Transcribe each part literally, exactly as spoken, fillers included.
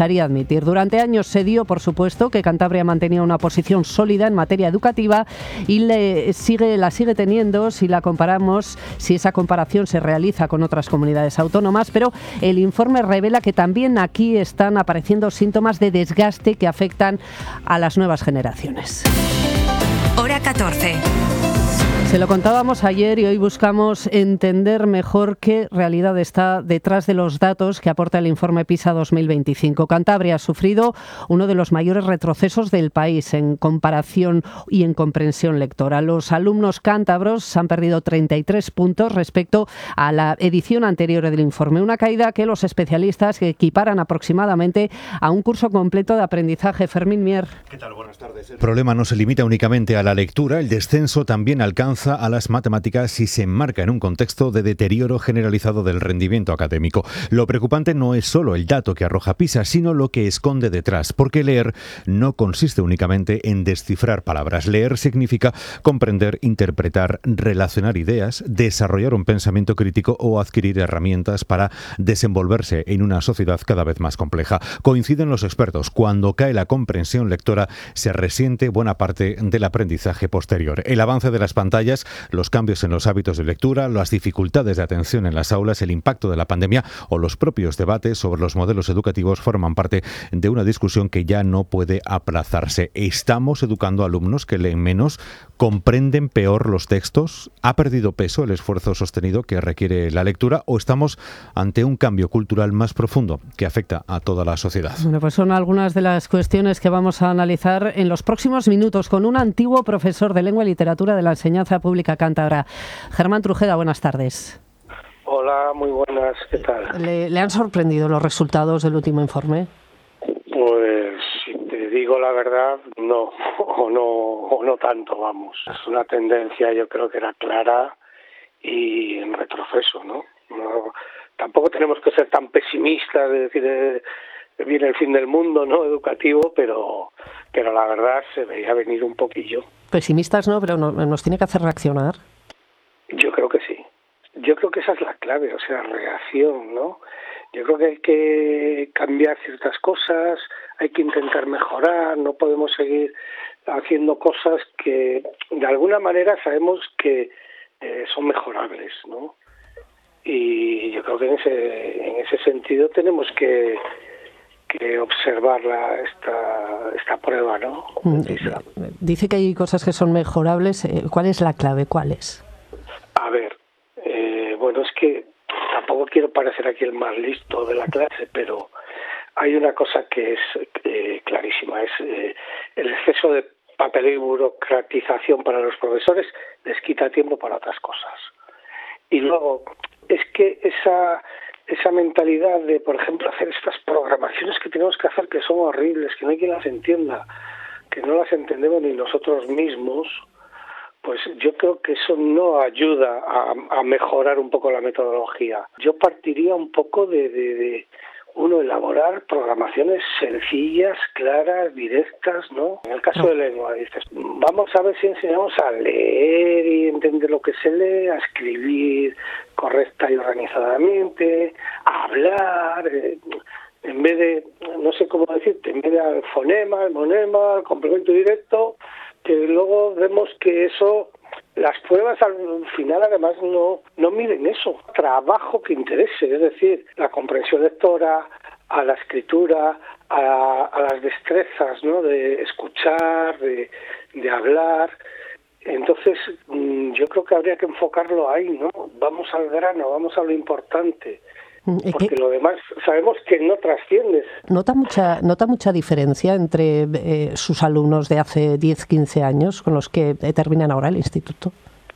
gustaría admitir. Durante años se dio, por supuesto, que Cantabria mantenía una posición sólida en materia educativa y le sigue, la sigue teniendo si la comparamos, si esa comparación se realiza con otras comunidades autónomas, pero el informe revela que también aquí están apareciendo síntomas de desgaste que afectan a las nuevas generaciones. Hora catorce. Se lo contábamos ayer y hoy buscamos entender mejor qué realidad está detrás de los datos que aporta el informe PISA dos mil veinticinco. Cantabria ha sufrido uno de los mayores retrocesos del país en comparación y en comprensión lectora. Los alumnos cántabros han perdido treinta y tres puntos respecto a la edición anterior del informe, una caída que los especialistas equiparan aproximadamente a un curso completo de aprendizaje. Fermín Mier. ¿Qué tal? Buenas tardes. El problema no se limita únicamente a la lectura, el descenso también alcanza a las matemáticas y se enmarca en un contexto de deterioro generalizado del rendimiento académico. Lo preocupante no es solo el dato que arroja PISA, sino lo que esconde detrás, porque leer no consiste únicamente en descifrar palabras. Leer significa comprender, interpretar, relacionar ideas, desarrollar un pensamiento crítico o adquirir herramientas para desenvolverse en una sociedad cada vez más compleja. Coinciden los expertos, cuando cae la comprensión lectora se resiente buena parte del aprendizaje posterior. El avance de las pantallas, los cambios en los hábitos de lectura, las dificultades de atención en las aulas, el impacto de la pandemia o los propios debates sobre los modelos educativos forman parte de una discusión que ya no puede aplazarse. ¿Estamos educando a alumnos que leen menos? ¿Comprenden peor los textos? ¿Ha perdido peso el esfuerzo sostenido que requiere la lectura? ¿O estamos ante un cambio cultural más profundo que afecta a toda la sociedad? Bueno, pues son algunas de las cuestiones que vamos a analizar en los próximos minutos con un antiguo profesor de lengua y literatura de la enseñanza pública cántabra. Germán Trujeda, buenas tardes. Hola, muy buenas, ¿qué tal? ¿Le, ¿Le han sorprendido los resultados del último informe? Pues, si te digo la verdad, no, o no, o no tanto, vamos. Es una tendencia, yo creo que era clara y en retroceso, ¿no? no tampoco tenemos que ser tan pesimistas de decir eh, viene el fin del mundo, ¿no? Educativo, pero, pero la verdad se veía venir un poquillo. Pesimistas no, pero no, nos tiene que hacer reaccionar. Yo creo que sí. Yo creo que esa es la clave, o sea, reacción, ¿no? Yo creo que hay que cambiar ciertas cosas, hay que intentar mejorar, no podemos seguir haciendo cosas que de alguna manera sabemos que eh, son mejorables, ¿no? Y yo creo que en ese, en ese sentido tenemos que que observar la, esta, esta prueba, ¿no? Dice que hay cosas que son mejorables. ¿Cuál es la clave? ¿Cuáles? A ver, eh, bueno, es que tampoco quiero parecer aquí el más listo de la clase, pero hay una cosa que es eh, clarísima, es eh, el exceso de papel y burocratización para los profesores les quita tiempo para otras cosas. Y luego, es que esa... esa mentalidad de, por ejemplo, hacer estas programaciones que tenemos que hacer que son horribles, que no hay quien las entienda, que no las entendemos ni nosotros mismos, pues yo creo que eso no ayuda a, a mejorar un poco la metodología. Yo partiría un poco de, de, de uno, elaborar programaciones sencillas, claras, directas, ¿no? En el caso de lengua, dices, vamos a ver si enseñamos a leer y entender lo que se lee, a escribir correcta y organizadamente, a hablar, eh, en vez de, no sé cómo decirte, en vez del fonema, el monema, el complemento directo, que luego vemos que eso, las pruebas al final además no, no miden eso, trabajo que interese, es decir, la comprensión lectora, a la escritura, a, a las destrezas, ¿no? De escuchar, de, de hablar. Entonces, yo creo que habría que enfocarlo ahí, ¿no? Vamos al grano, vamos a lo importante. Porque lo demás sabemos que no trasciende. ¿Nota mucha, nota mucha diferencia entre eh, sus alumnos de hace diez, quince años con los que terminan ahora el instituto?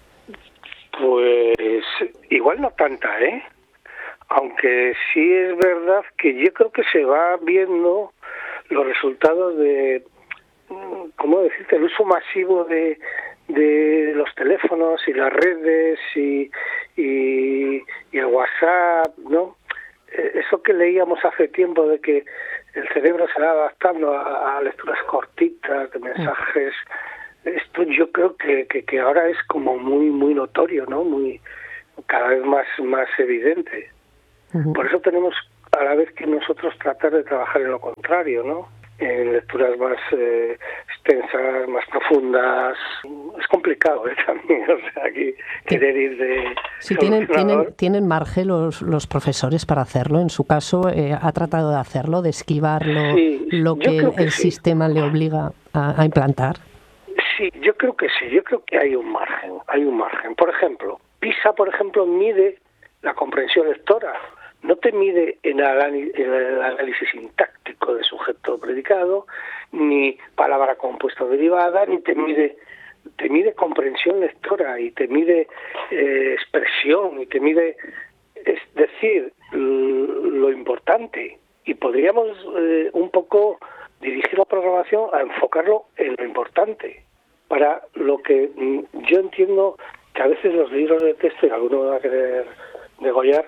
Pues igual no tanta, ¿eh? Aunque sí es verdad que yo creo que se va viendo los resultados de, ¿cómo decirte?, el uso masivo de, de los teléfonos y las redes y, y, y el WhatsApp, ¿no? Eso que leíamos hace tiempo de que el cerebro se va adaptando a, a lecturas cortitas, de mensajes, esto yo creo que, que, que ahora es como muy muy notorio, ¿no? Muy cada vez más más evidente. Uh-huh. Por eso tenemos a la vez que nosotros tratar de trabajar en lo contrario, ¿no? En lecturas más eh, extensas, más profundas. Es complicado, ¿eh? También, o sea, aquí querer ir de... Sí, tienen, tienen, tienen margen los, los profesores para hacerlo. En su caso, eh, ha tratado de hacerlo, de esquivar lo, sí, lo que, que el sí. sistema le obliga a, a implantar. Sí, yo creo que sí, yo creo que hay un margen, hay un margen. Por ejemplo, PISA, por ejemplo, mide la comprensión lectora. No te mide en el análisis sintáctico de sujeto-predicado, ni palabra compuesta o derivada, ni te mide, te mide comprensión lectora y te mide eh, expresión y te mide, es decir, lo importante. Y podríamos eh, un poco dirigir la programación a enfocarlo en lo importante, para lo que yo entiendo que a veces los libros de texto, y alguno va a querer degollar,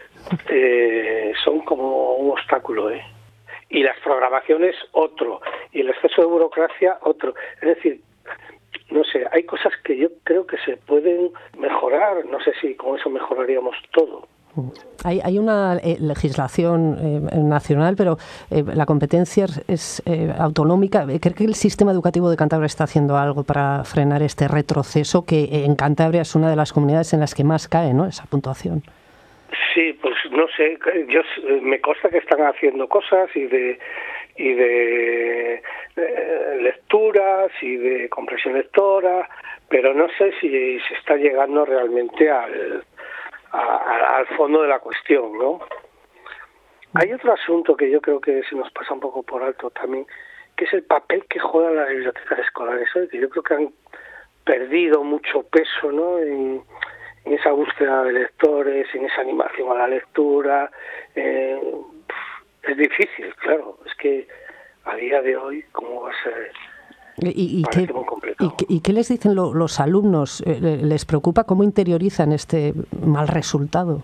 Eh, son como un obstáculo, ¿eh? Y las programaciones otro, y el exceso de burocracia otro. Es decir, no sé, hay cosas que yo creo que se pueden mejorar. No sé si con eso mejoraríamos todo. Hay, hay una eh, legislación eh, nacional, pero eh, la competencia es, es eh, autonómica. ¿Cree que el sistema educativo de Cantabria está haciendo algo para frenar este retroceso, que en Cantabria es una de las comunidades en las que más cae, ¿no?, esa puntuación? Sí, pues no sé, yo me consta que están haciendo cosas y de y de, de lecturas y de comprensión lectora, pero no sé si se está llegando realmente al, a, al fondo de la cuestión, ¿no? Hay otro asunto que yo creo que se nos pasa un poco por alto también, que es el papel que juegan las bibliotecas escolares, ¿eh? Que yo creo que han perdido mucho peso, ¿no?, en, en esa búsqueda de lectores, en esa animación a la lectura. Eh, es difícil, claro, es que a día de hoy, ¿cómo va a ser? ¿Y, y, qué, y, qué, ¿Y qué les dicen lo, los alumnos? ¿Les preocupa cómo interiorizan este mal resultado?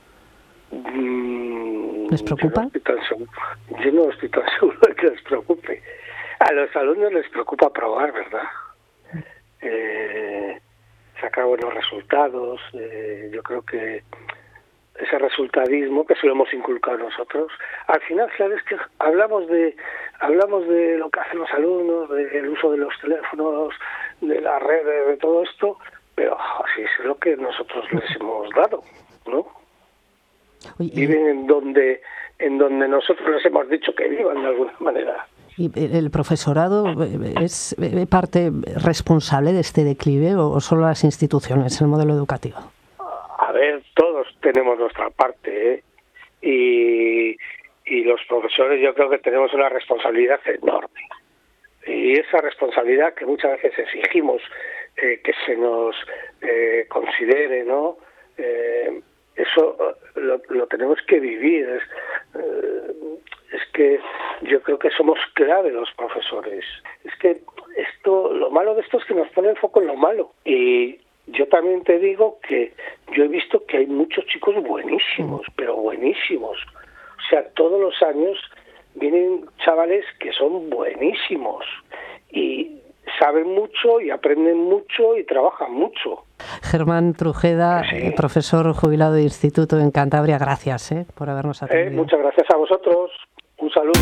Mm, ¿Les preocupa? Yo no, estoy tan seguro, yo no estoy tan seguro de que les preocupe. A los alumnos les preocupa probar, ¿verdad? Eh... sacar buenos resultados. Eh, yo creo que ese resultadismo que se lo hemos inculcado nosotros, al final, claro, es que hablamos de hablamos de lo que hacen los alumnos, del uso de los teléfonos, de las redes, de todo esto, pero así es lo que nosotros les hemos dado, ¿no? Oye, viven en donde en donde nosotros les hemos dicho que vivan de alguna manera. ¿Y el profesorado es parte responsable de este declive o solo las instituciones, el modelo educativo? A ver, todos tenemos nuestra parte, ¿eh? y, y los profesores yo creo que tenemos una responsabilidad enorme. Y esa responsabilidad que muchas veces exigimos eh, que se nos eh, considere, ¿no? Eh, eso lo, lo tenemos que vivir. Es, eh, es que yo creo que somos clave los profesores. Es que esto, lo malo de esto es que nos pone el foco en lo malo. Y yo también te digo que yo he visto que hay muchos chicos buenísimos, pero buenísimos. O sea, todos los años vienen chavales que son buenísimos y saben mucho y aprenden mucho y trabajan mucho. Germán Trujeda, sí. Profesor jubilado de instituto en Cantabria, gracias ¿eh? por habernos atendido. Eh, muchas gracias a vosotros. Un saludo.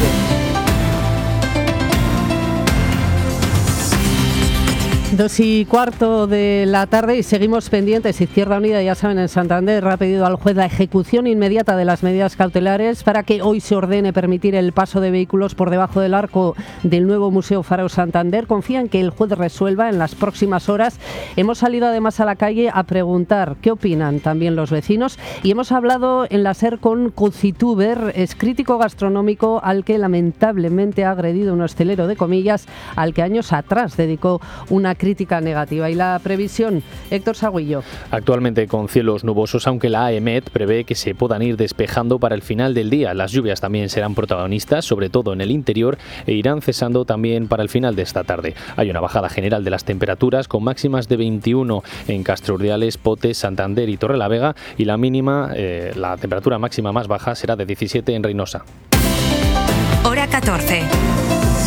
Dos y cuarto de la tarde y seguimos pendientes. Izquierda Unida, ya saben, en Santander ha pedido al juez la ejecución inmediata de las medidas cautelares para que hoy se ordene permitir el paso de vehículos por debajo del arco del nuevo Museo Faro Santander. Confían que el juez resuelva en las próximas horas. Hemos salido además a la calle a preguntar qué opinan también los vecinos y hemos hablado en la SER con Cocituber, es crítico gastronómico al que lamentablemente ha agredido un hostelero de comillas al que años atrás dedicó una crítica negativa. Y la previsión, Héctor Sagüillo. Actualmente con cielos nubosos, aunque la AEMET prevé que se puedan ir despejando para el final del día. Las lluvias también serán protagonistas, sobre todo en el interior, e irán cesando también para el final de esta tarde. Hay una bajada general de las temperaturas con máximas de veintiuno en Castro Urdiales, Potes, Santander y Torrelavega, y la mínima, eh, la temperatura máxima más baja será de diecisiete en Reynosa. Hora catorce.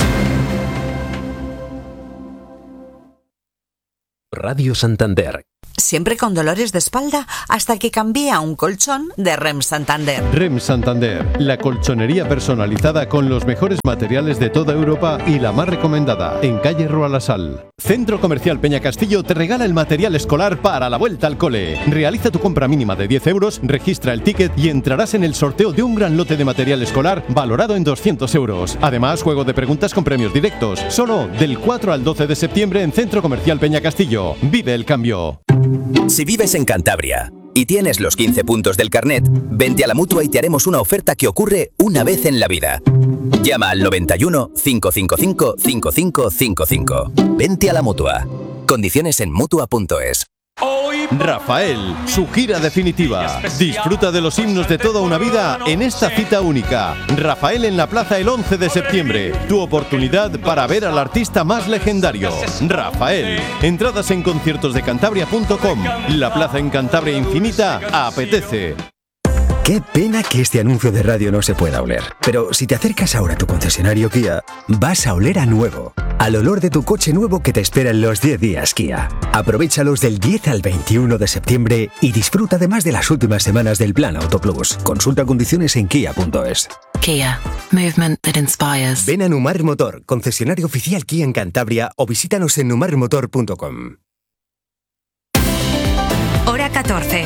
Radio Santander, siempre con dolores de espalda, hasta que cambié a un colchón de Rem Santander. Rem Santander, la colchonería personalizada con los mejores materiales de toda Europa y la más recomendada, en calle Rua La Sal. Centro Comercial Peña Castillo te regala el material escolar para la vuelta al cole. Realiza tu compra mínima de diez euros, registra el ticket y entrarás en el sorteo de un gran lote de material escolar valorado en doscientos euros. Además, juego de preguntas con premios directos. Solo del cuatro al doce de septiembre en Centro Comercial Peña Castillo. Vive el cambio. Si vives en Cantabria y tienes los quince puntos del carnet, vente a la Mutua y te haremos una oferta que ocurre una vez en la vida. Llama al noventa y uno, cinco cinco cinco, cinco cinco cinco cinco. Vente a la Mutua. Condiciones en Mutua punto es. Rafael, su gira definitiva. Disfruta de los himnos de toda una vida en esta cita única. Rafael en la Plaza el once de septiembre. Tu oportunidad para ver al artista más legendario. Rafael. Entradas en conciertos de cantabria punto com. La Plaza en Cantabria Infinita apetece. Qué pena que este anuncio de radio no se pueda oler. Pero si te acercas ahora a tu concesionario Kia, vas a oler a nuevo. Al olor de tu coche nuevo que te espera en los diez días Kia. Aprovéchalos del diez al veintiuno de septiembre y disfruta además de las últimas semanas del Plan Auto Plus. Consulta condiciones en kia punto es. Kia. Movement that inspires. Ven a Numar Motor, concesionario oficial Kia en Cantabria, o visítanos en numar motor punto com. Hora catorce.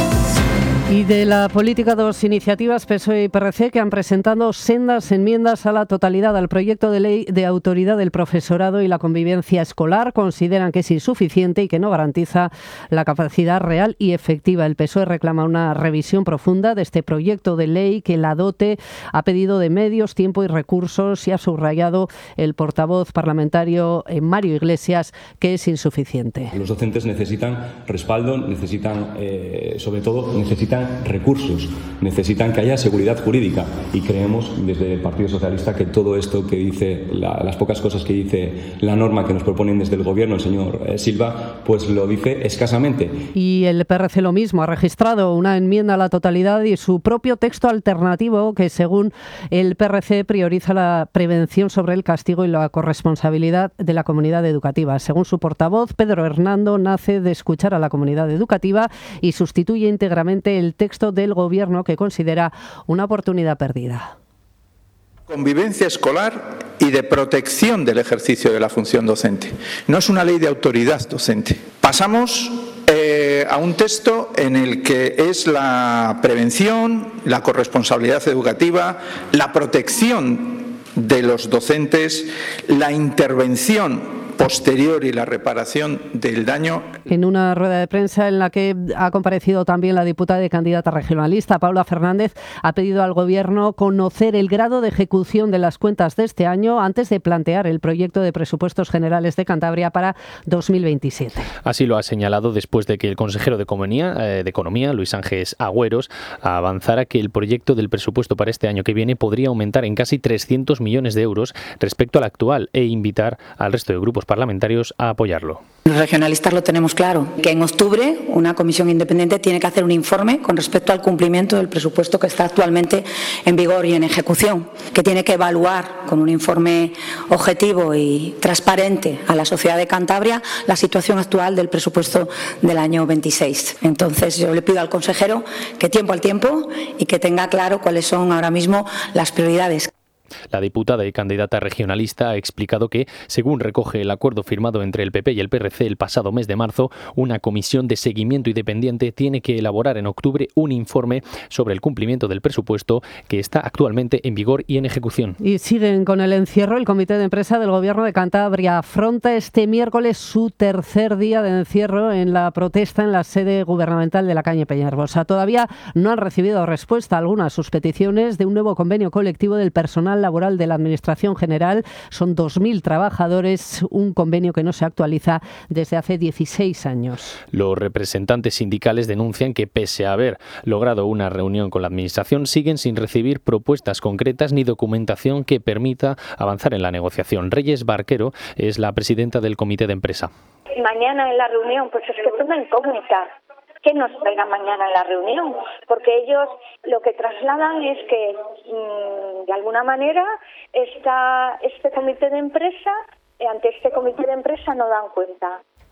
Y de la política, dos iniciativas, P S O E y P R C, que han presentado sendas enmiendas a la totalidad al proyecto de ley de autoridad del profesorado y la convivencia escolar. Consideran que es insuficiente y que no garantiza la capacidad real y efectiva. El P S O E reclama una revisión profunda de este proyecto de ley que la dote. Ha pedido de medios, tiempo y recursos y ha subrayado el portavoz parlamentario Mario Iglesias que es insuficiente. Los docentes necesitan respaldo, necesitan, eh, sobre todo, necesitan recursos, necesitan que haya seguridad jurídica y creemos desde el Partido Socialista que todo esto que dice, la, las pocas cosas que dice la norma que nos proponen desde el Gobierno, el señor eh, Silva, pues lo dice escasamente. Y el P R C lo mismo, ha registrado una enmienda a la totalidad y su propio texto alternativo que según el P R C prioriza la prevención sobre el castigo y la corresponsabilidad de la comunidad educativa. Según su portavoz, Pedro Hernando, nace de escuchar a la comunidad educativa y sustituye íntegramente el texto del Gobierno que considera una oportunidad perdida. Convivencia escolar y de protección del ejercicio de la función docente. No es una ley de autoridad docente. Pasamos eh, a un texto en el que es la prevención, la corresponsabilidad educativa, la protección de los docentes, la intervención posterior y la reparación del daño. En una rueda de prensa en la que ha comparecido también la diputada y candidata regionalista, Paula Fernández, ha pedido al Gobierno conocer el grado de ejecución de las cuentas de este año antes de plantear el proyecto de presupuestos generales de Cantabria para dos mil veintisiete. Así lo ha señalado después de que el consejero de Economía, eh, de Economía Luis Ángeles Agüeros, avanzara que el proyecto del presupuesto para este año que viene podría aumentar en casi trescientos millones de euros respecto al actual e invitar al resto de grupos parlamentarios a apoyarlo. Los regionalistas lo tenemos claro, que en octubre una comisión independiente tiene que hacer un informe con respecto al cumplimiento del presupuesto que está actualmente en vigor y en ejecución, que tiene que evaluar con un informe objetivo y transparente a la sociedad de Cantabria la situación actual del presupuesto del año veintiséis. Entonces yo le pido al consejero que tiempo al tiempo y que tenga claro cuáles son ahora mismo las prioridades. La diputada y candidata regionalista ha explicado que, según recoge el acuerdo firmado entre el P P y el P R C el pasado mes de marzo, una comisión de seguimiento independiente tiene que elaborar en octubre un informe sobre el cumplimiento del presupuesto que está actualmente en vigor y en ejecución. Y siguen con el encierro. El Comité de Empresa del Gobierno de Cantabria afronta este miércoles su tercer día de encierro en la protesta en la sede gubernamental de la calle Peñarbosa. Todavía no han recibido respuesta alguna a sus peticiones de un nuevo convenio colectivo del personal laboral de la Administración General. Son dos mil trabajadores, un convenio que no se actualiza desde hace dieciséis años. Los representantes sindicales denuncian que, pese a haber logrado una reunión con la Administración, siguen sin recibir propuestas concretas ni documentación que permita avanzar en la negociación. Reyes Barquero es la presidenta del Comité de Empresa. Mañana en la reunión, pues es que es una incógnita. ¿Qué nos traiga mañana en la reunión? Porque ellos lo que trasladan es que, mmm, de alguna manera, esta, este comité de empresa, ante este comité de empresa no dan cuenta.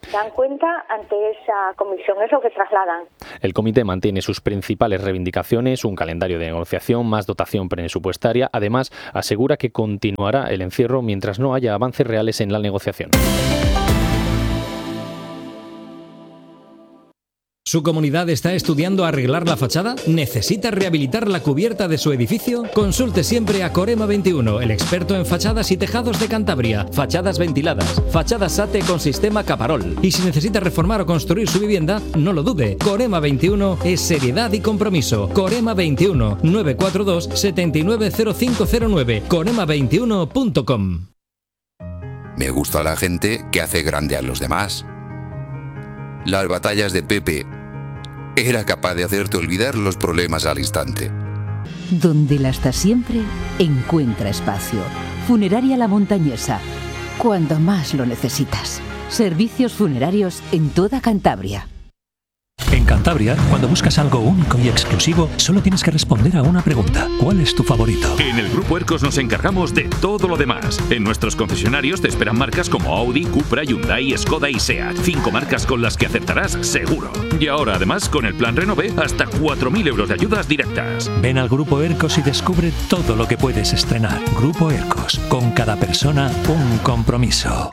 dan cuenta ante esa comisión, es lo que trasladan. El comité mantiene sus principales reivindicaciones, un calendario de negociación, más dotación presupuestaria. Además, asegura que continuará el encierro mientras no haya avances reales en la negociación. ¿Su comunidad está estudiando arreglar la fachada? ¿Necesita rehabilitar la cubierta de su edificio? Consulte siempre a Corema veintiuno, el experto en fachadas y tejados de Cantabria. Fachadas ventiladas, fachadas SATE con sistema Caparol. Y si necesita reformar o construir su vivienda, no lo dude. Corema veintiuno es seriedad y compromiso. Corema veintiuno, nueve cuatro dos, siete nueve cero cinco cero nueve, corema veintiuno punto com. Me gusta la gente que hace grande a los demás. Las batallas de Pepe. Era capaz de hacerte olvidar los problemas al instante. Donde la está siempre, encuentra espacio. Funeraria La Montañesa. Cuando más lo necesitas. Servicios funerarios en toda Cantabria. En Cantabria, cuando buscas algo único y exclusivo, solo tienes que responder a una pregunta. ¿Cuál es tu favorito? En el Grupo Ercos nos encargamos de todo lo demás. En nuestros concesionarios te esperan marcas como Audi, Cupra, Hyundai, Skoda y Seat. Cinco marcas con las que acertarás seguro. Y ahora, además, con el plan Renove, hasta cuatro mil euros de ayudas directas. Ven al Grupo Ercos y descubre todo lo que puedes estrenar. Grupo Ercos, con cada persona un compromiso.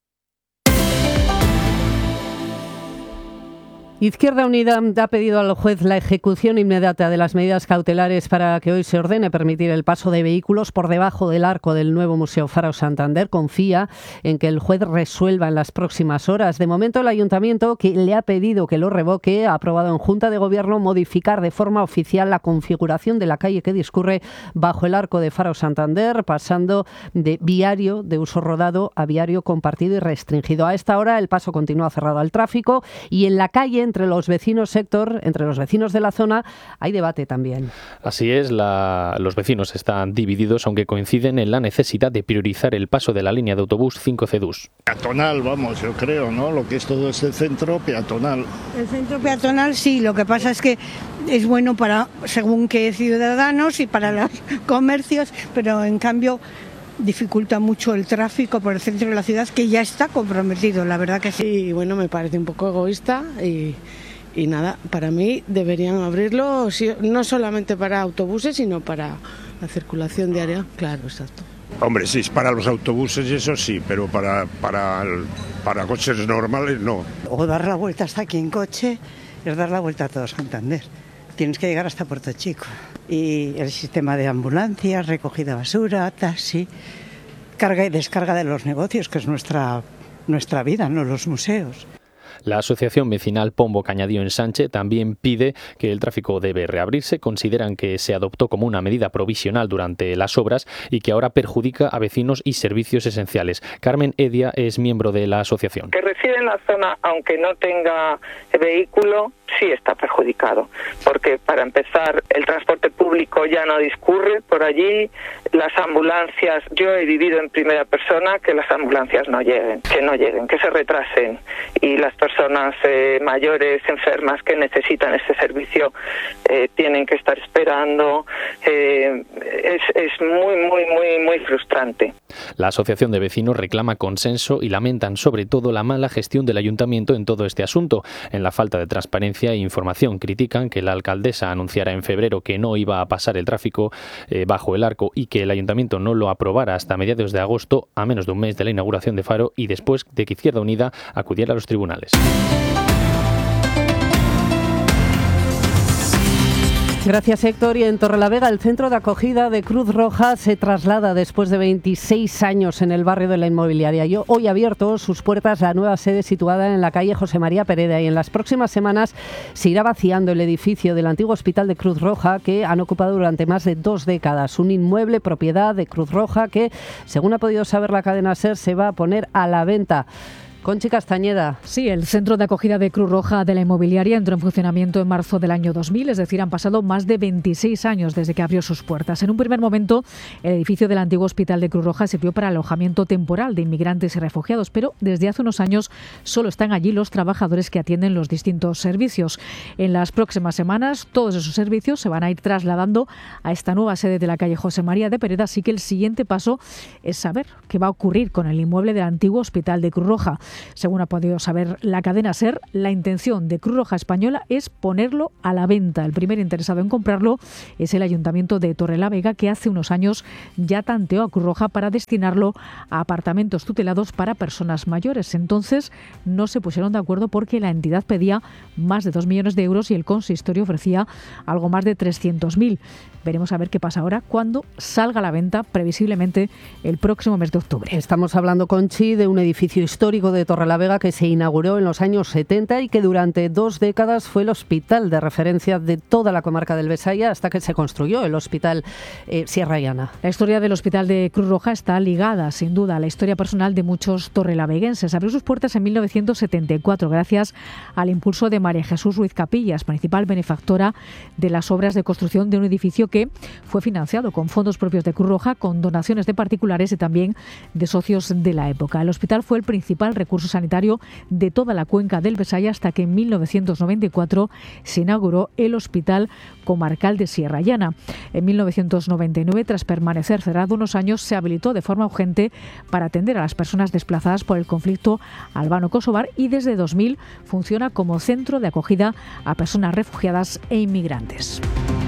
Izquierda Unida ha pedido al juez la ejecución inmediata de las medidas cautelares para que hoy se ordene permitir el paso de vehículos por debajo del arco del nuevo Museo Faro Santander. Confía en que el juez resuelva en las próximas horas. De momento, el ayuntamiento, que le ha pedido que lo revoque, ha aprobado en Junta de Gobierno modificar de forma oficial la configuración de la calle que discurre bajo el arco de Faro Santander, pasando de viario de uso rodado a viario compartido y restringido. A esta hora el paso continúa cerrado al tráfico y en la calle, entre los vecinos sector, entre los vecinos de la zona, hay debate también. Así es, la, los vecinos están divididos, aunque coinciden en la necesidad de priorizar el paso de la línea de autobús cinco C dos. Peatonal, vamos, yo creo, ¿no? Lo que es todo este centro peatonal. El centro peatonal sí, lo que pasa es que es bueno para según qué ciudadanos y para los comercios, pero en cambio dificulta mucho el tráfico por el centro de la ciudad, que ya está comprometido, la verdad que sí. Y bueno, me parece un poco egoísta y, y nada, para mí deberían abrirlo no solamente para autobuses, sino para la circulación diaria, claro, exacto. Hombre, sí, para los autobuses y eso sí, pero para, para, para coches normales no. O dar la vuelta hasta aquí en coche es dar la vuelta a todo Santander. Tienes que llegar hasta Puerto Chico. Y el sistema de ambulancias, recogida de basura, taxi, carga y descarga de los negocios, que es nuestra, nuestra vida, no los museos. La asociación vecinal Pombo Cañadío en Sánchez también pide que el tráfico debe reabrirse. Consideran que se adoptó como una medida provisional durante las obras y que ahora perjudica a vecinos y servicios esenciales. Carmen Edia es miembro de la asociación. Que reside en la zona, aunque no tenga vehículo, sí está perjudicado, porque para empezar el transporte público ya no discurre por allí, las ambulancias, yo he vivido en primera persona que las ambulancias no lleguen, que no lleguen, que se retrasen, y las personas eh, mayores, enfermas que necesitan este servicio eh, tienen que estar esperando, eh, es, es muy, muy, muy, muy frustrante. La asociación de vecinos reclama consenso y lamentan sobre todo la mala gestión del ayuntamiento en todo este asunto. En la falta de transparencia e información critican que la alcaldesa anunciara en febrero que no iba a pasar el tráfico eh, bajo el arco y que el ayuntamiento no lo aprobara hasta mediados de agosto, a menos de un mes de la inauguración de Faro y después de que Izquierda Unida acudiera a los tribunales. Gracias, Héctor. Y en Torrelavega, el centro de acogida de Cruz Roja se traslada después de veintiséis años en el barrio de la Inmobiliaria. Y hoy ha abierto sus puertas la nueva sede situada en la calle José María Pereda, y en las próximas semanas se irá vaciando el edificio del antiguo hospital de Cruz Roja, que han ocupado durante más de dos décadas. Un inmueble propiedad de Cruz Roja que, según ha podido saber la cadena SER, se va a poner a la venta. Conchi Castañeda. Sí, el centro de acogida de Cruz Roja de la Inmobiliaria entró en funcionamiento en marzo del año dos mil, es decir, han pasado más de veintiséis años desde que abrió sus puertas. En un primer momento, el edificio del antiguo hospital de Cruz Roja sirvió para alojamiento temporal de inmigrantes y refugiados, pero desde hace unos años solo están allí los trabajadores que atienden los distintos servicios. En las próximas semanas, todos esos servicios se van a ir trasladando a esta nueva sede de la calle José María de Pereda, así que el siguiente paso es saber qué va a ocurrir con el inmueble del antiguo hospital de Cruz Roja. Según ha podido saber la cadena SER, la intención de Cruz Roja Española es ponerlo a la venta. El primer interesado en comprarlo es el Ayuntamiento de Torrelavega, que hace unos años ya tanteó a Cruz Roja para destinarlo a apartamentos tutelados para personas mayores. Entonces no se pusieron de acuerdo porque la entidad pedía más de dos millones de euros y el consistorio ofrecía algo más de trescientos mil. Veremos a ver qué pasa ahora cuando salga a la venta, previsiblemente el próximo mes de octubre. Estamos hablando, Conchi, de un edificio histórico de Torrelavega que se inauguró en los años setenta y que durante dos décadas fue el hospital de referencia de toda la comarca del Besaya hasta que se construyó el Hospital eh, Sierra Llana. La historia del Hospital de Cruz Roja está ligada, sin duda, a la historia personal de muchos torrelaveguenses. Abrió sus puertas en mil novecientos setenta y cuatro gracias al impulso de María Jesús Ruiz Capillas, principal benefactora de las obras de construcción de un edificio que que fue financiado con fondos propios de Cruz Roja, con donaciones de particulares y también de socios de la época. El hospital fue el principal recurso sanitario de toda la cuenca del Besaya hasta que en mil novecientos noventa y cuatro se inauguró el Hospital Comarcal de Sierra Llana. En mil novecientos noventa y nueve, tras permanecer cerrado unos años, se habilitó de forma urgente para atender a las personas desplazadas por el conflicto albano-kosovar y desde dos mil funciona como centro de acogida a personas refugiadas e inmigrantes.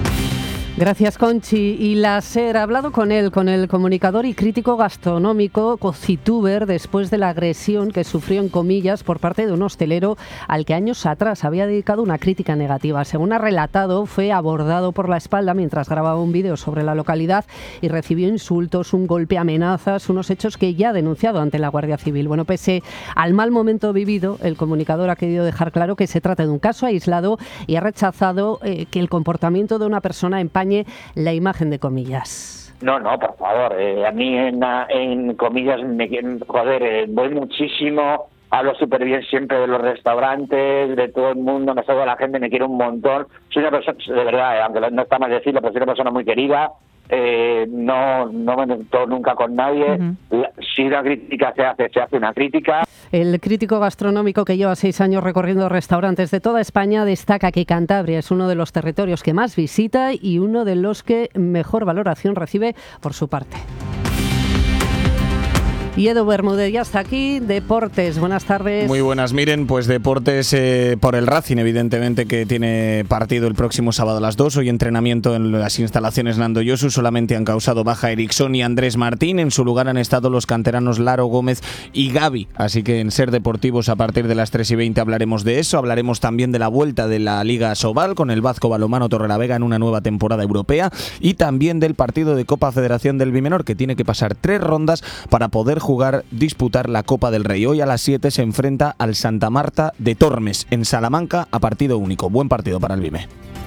Gracias, Conchi. Y la SER ha hablado con él, con el comunicador y crítico gastronómico Cocituber, después de la agresión que sufrió, en comillas, por parte de un hostelero al que años atrás había dedicado una crítica negativa. Según ha relatado, fue abordado por la espalda mientras grababa un vídeo sobre la localidad y recibió insultos, un golpe, amenazas, unos hechos que ya ha denunciado ante la Guardia Civil. Bueno, pese al mal momento vivido, el comunicador ha querido dejar claro que se trata de un caso aislado y ha rechazado eh, que el comportamiento de una persona empañe la imagen de comillas. No, no, por favor, eh, a mí en, en comillas, me, joder, eh, voy muchísimo, hablo súper bien siempre de los restaurantes, de todo el mundo, me salgo de la gente, me quiero un montón, soy una persona, de verdad, eh, aunque no está mal decirlo, pero soy una persona muy querida, eh, no, no me meto nunca con nadie, uh-huh. la, si una crítica se hace, se hace una crítica. El crítico gastronómico, que lleva seis años recorriendo restaurantes de toda España, destaca que Cantabria es uno de los territorios que más visita y uno de los que mejor valoración recibe por su parte. Y Edu Bermúdez ya está aquí. Deportes, buenas tardes. Muy buenas, miren, pues deportes eh, por el Racing, evidentemente, que tiene partido el próximo sábado a las dos. Hoy entrenamiento en las instalaciones Nando Yosu. Solamente han causado baja Ericsson y Andrés Martín. En su lugar han estado los canteranos Laro Gómez y Gavi. Así que en Ser Deportivos, a partir de las tres y veinte, hablaremos de eso. Hablaremos también de la vuelta de la Liga Sobal con el Vasco Balonmano Torrelavega en una nueva temporada europea. Y también del partido de Copa Federación del Bimenor, que tiene que pasar tres rondas para poder jugar, disputar la Copa del Rey. Hoy a las siete se enfrenta al Santa Marta de Tormes en Salamanca a partido único. Buen partido para el Bime.